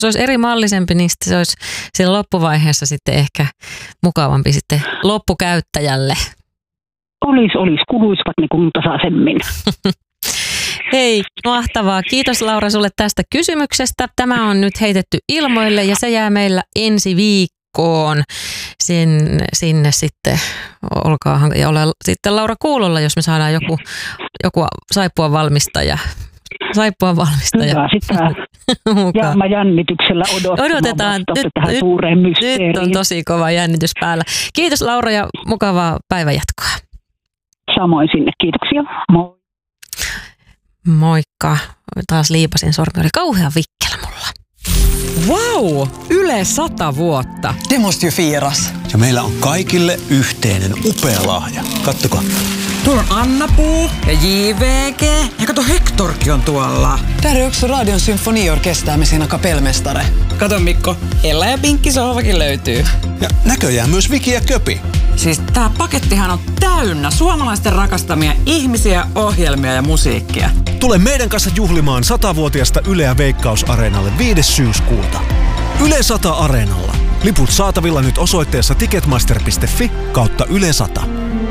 se olisi eri mallisempi, niin se olisi siellä loppuvaiheessa sitten ehkä mukavampi sitten loppukäyttäjälle. Olisi. Kuluisivat ne kun tasaisemmin. Hei, mahtavaa. Kiitos Laura sulle tästä kysymyksestä. Tämä on nyt heitetty ilmoille ja se jää meillä ensi viikkoon. Sinne sitten olkaahan ja ole sitten Laura kuulolla, jos me saadaan joku saippuan valmistaja. Hyvä, sitä jäämme jännityksellä odotetaan tähän suureen mysteeriin. Nyt on tosi kova jännitys päällä. Kiitos Laura ja mukavaa päivänjatkoa. Samoin sinne, kiitoksia. Moi. Moikka. Taas liipasin sormi, oli kauhean vikkelä mulla. Wow! Yle 100 vuotta. Det måste ju firas. Ja meillä on kaikille yhteinen upea lahja. Kattokaa. Tuolla on Anna-Puu ja JVG. Ja kato, Hektorkin on tuolla. Där är också Radion symfoniorkester med sina kapellmästare. Kato Mikko, Ella ja Pinkki sohvakin löytyy. Ja näköjään myös Viki ja Köpi. Siis tää pakettihan on täynnä suomalaisten rakastamia ihmisiä, ohjelmia ja musiikkia. Tule meidän kanssa juhlimaan 100-vuotiasta Yleä Veikkaus-areenalle 5. syyskuuta. Yle 100 Areenalla. Liput saatavilla nyt osoitteessa ticketmaster.fi/Yle 100.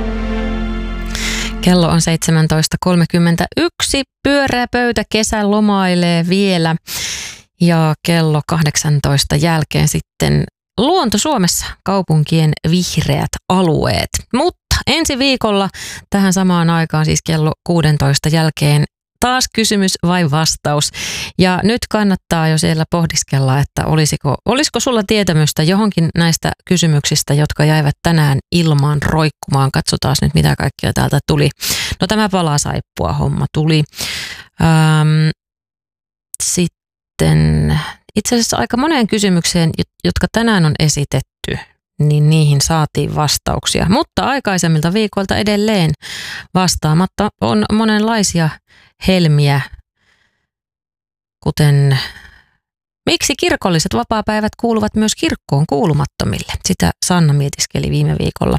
Kello on 17.31. Pyöreä pöytä kesä lomailee vielä. Ja kello 18 jälkeen sitten Luonto Suomessa, kaupunkien vihreät alueet. Mutta ensi viikolla tähän samaan aikaan, siis kello 16 jälkeen, taas kysymys vai vastaus. Ja nyt kannattaa jo siellä pohdiskella, että olisiko sulla tietämystä johonkin näistä kysymyksistä, jotka jäivät tänään ilmaan roikkumaan. Katsotaan nyt, mitä kaikkea täältä tuli. No tämä palaa saippua homma tuli. Sitten itse asiassa aika moneen kysymykseen, jotka tänään on esitetty, niin niihin saatiin vastauksia. Mutta aikaisemmilta viikoilta edelleen vastaamatta on monenlaisia helmiä, kuten miksi kirkolliset vapaapäivät kuuluvat myös kirkkoon kuulumattomille. Sitä Sanna mietiskeli viime viikolla.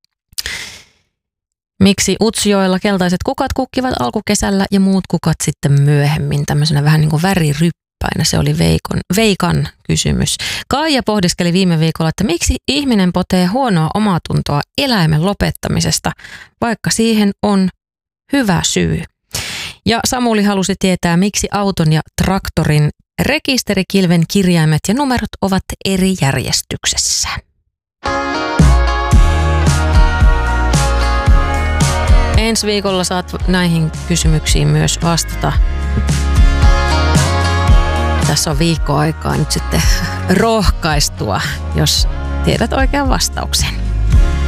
Miksi Utsjoella keltaiset kukat kukkivat alkukesällä ja muut kukat sitten myöhemmin, tämmöisenä vähän niin kuin väriryppäinä. Se oli Veikan kysymys. Kaija pohdiskeli viime viikolla, että miksi ihminen potee huonoa omatuntoa eläimen lopettamisesta, vaikka siihen on hyvä syy. Ja Samuli halusi tietää, miksi auton ja traktorin rekisterikilven kirjaimet ja numerot ovat eri järjestyksessä. Ensi viikolla saat näihin kysymyksiin myös vastata. Tässä on viikko aikaa nyt sitten rohkaistua, jos tiedät oikean vastauksen.